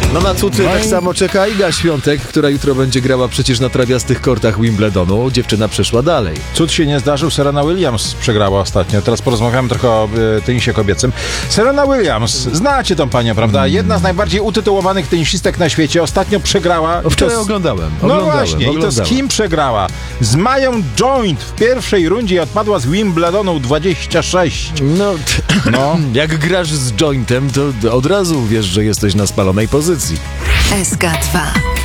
No na cud tak samo czeka Iga Świątek, która jutro będzie grała przecież na trawiastych kortach Wimbledonu. Dziewczyna przeszła dalej. Cud się nie zdarzył, Serena Williams przegrała ostatnio. Teraz porozmawiamy trochę o tenisie kobiecym. Serena Williams, znacie tą panią, prawda? Jedna z najbardziej utytułowanych tenisistek na świecie. Ostatnio przegrała. Wczoraj oglądałem. No właśnie, i to z kim przegrała? Z Mają Joint w pierwszej rundzie i odpadła z Wimbledonu 26. No, jak grasz z jointem, to od razu wiesz, że jesteś na spalonej pozycji. SK2